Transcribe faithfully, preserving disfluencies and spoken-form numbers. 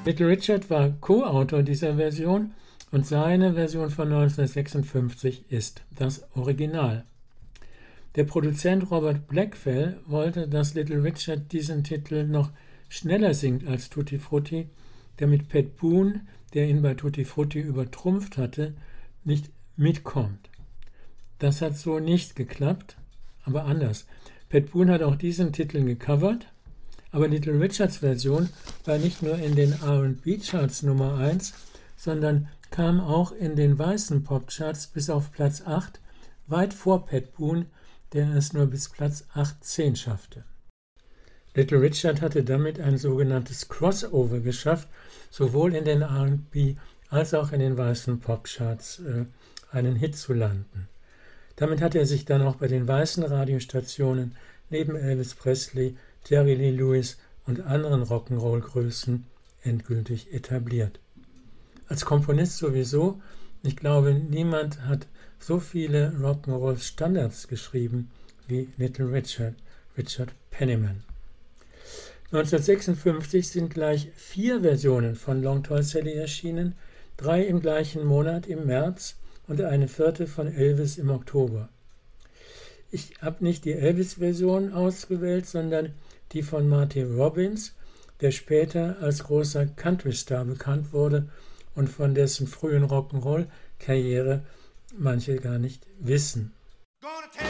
Little Richard war Co-Autor dieser Version und seine Version von neunzehnhundertsechsundfünfzig ist das Original. Der Produzent Robert Blackfell wollte, dass Little Richard diesen Titel noch schneller singt als Tutti Frutti, damit Pat Boone, der ihn bei Tutti Frutti übertrumpft hatte, nicht mitkommt. Das hat so nicht geklappt, aber anders. Pat Boone hat auch diesen Titel gecovert, aber Little Richards Version war nicht nur in den R und B-Charts Nummer eins, sondern kam auch in den weißen Popcharts bis auf Platz acht, weit vor Pat Boone, der es nur bis Platz achtzehn schaffte. Little Richard hatte damit ein sogenanntes Crossover geschafft, sowohl in den R und B als auch in den weißen Popcharts äh, einen Hit zu landen. Damit hat er sich dann auch bei den weißen Radiostationen neben Elvis Presley, Jerry Lee Lewis und anderen Rock'n'Roll-Größen endgültig etabliert. Als Komponist sowieso, ich glaube, niemand hat so viele Rock'n'Roll-Standards geschrieben wie Little Richard, Richard Penniman. neunzehnhundertsechsundfünfzig sind gleich vier Versionen von Long Tall Sally erschienen, drei im gleichen Monat im März und eine vierte von Elvis im Oktober. Ich habe nicht die Elvis-Version ausgewählt, sondern die von Marty Robbins, der später als großer Country-Star bekannt wurde und von dessen frühen Rock'n'Roll-Karriere manche gar nicht wissen.